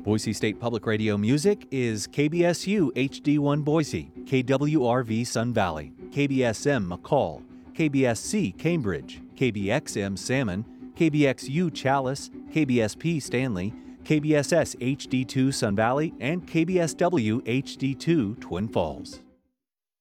Boise State Public Radio music is KBSU HD1 Boise, KWRV Sun Valley, KBSM McCall, KBSC Cambridge, KBXM Salmon, KBXU Chalice, KBSP Stanley, KBSS HD2 Sun Valley, and KBSW HD2 Twin Falls.